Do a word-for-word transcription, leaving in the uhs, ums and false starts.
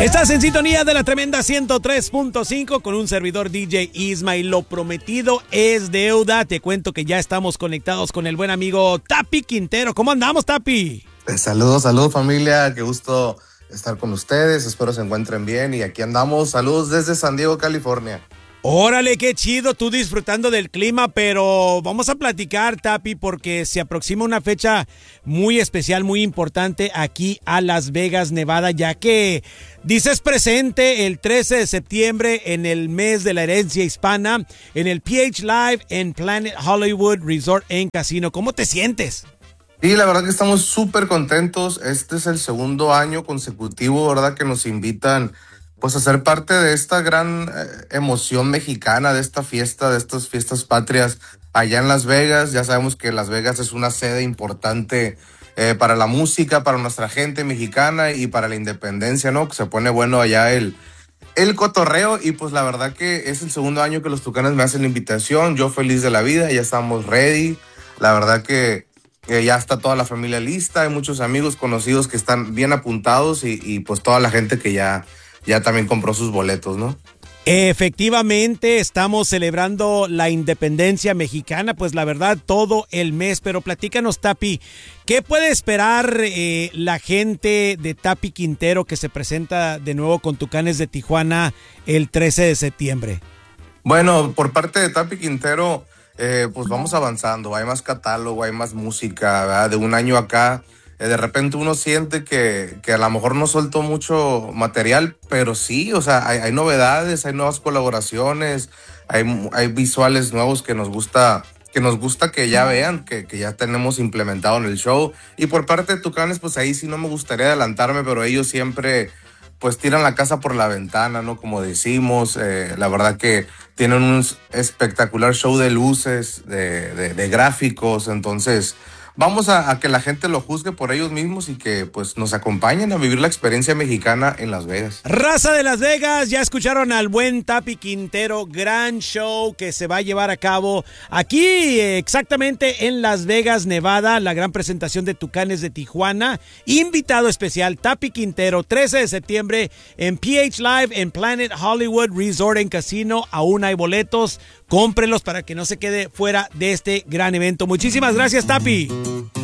Estás en sintonía de la tremenda ciento tres punto cinco con un servidor D J Isma y lo prometido es deuda. Te cuento que ya estamos conectados con el buen amigo Tapi Quintero. ¿Cómo andamos, Tapi? Eh, saludos, saludos familia, qué gusto estar con ustedes, espero se encuentren bien y aquí andamos. Saludos desde San Diego, California. Órale, qué chido, tú disfrutando del clima, pero vamos a platicar, Tapi, porque se aproxima una fecha muy especial, muy importante aquí a Las Vegas, Nevada, ya que dices presente el trece de septiembre en el mes de la herencia hispana, en el P H Live en Planet Hollywood Resort and Casino. ¿Cómo te sientes? Sí, la verdad que estamos súper contentos. Este es el segundo año consecutivo, ¿verdad?, que nos invitan pues a ser parte de esta gran eh, emoción mexicana, de esta fiesta, de estas fiestas patrias allá en Las Vegas. Ya sabemos que Las Vegas es una sede importante eh, para la música, para nuestra gente mexicana y para la independencia, ¿no? Que se pone bueno allá el, el cotorreo y pues la verdad que es el segundo año que los Tucanes me hacen la invitación. Yo feliz de la vida, ya estamos ready. La verdad que eh, ya está toda la familia lista, hay muchos amigos conocidos que están bien apuntados y, y pues toda la gente que ya... ya también compró sus boletos, ¿no? Efectivamente, estamos celebrando la independencia mexicana, pues la verdad, todo el mes. Pero platícanos, Tapi, ¿qué puede esperar eh, la gente de Tapi Quintero que se presenta de nuevo con Tucanes de Tijuana el trece de septiembre? Bueno, por parte de Tapi Quintero, eh, pues vamos avanzando. Hay más catálogo, hay más música, ¿verdad? De un año acá. De repente uno siente que, que a lo mejor no soltó mucho material, pero sí, o sea, hay, hay novedades, hay nuevas colaboraciones, hay, hay visuales nuevos que nos gusta que nos gusta que ya vean, que, que ya tenemos implementado en el show. Y por parte de Tucanes, pues ahí sí no me gustaría adelantarme, pero ellos siempre pues tiran la casa por la ventana, ¿no? Como decimos, eh, la verdad que tienen un espectacular show de luces, de, de, de gráficos, entonces... Vamos a, a que la gente lo juzgue por ellos mismos y que pues nos acompañen a vivir la experiencia mexicana en Las Vegas. Raza de Las Vegas, ya escucharon al buen Tapi Quintero, gran show que se va a llevar a cabo aquí exactamente en Las Vegas, Nevada, la gran presentación de Tucanes de Tijuana. Invitado especial, Tapi Quintero, trece de septiembre en P H Live en Planet Hollywood Resort and Casino. Aún hay boletos, cómprelos para que no se quede fuera de este gran evento. Muchísimas gracias, Tapi.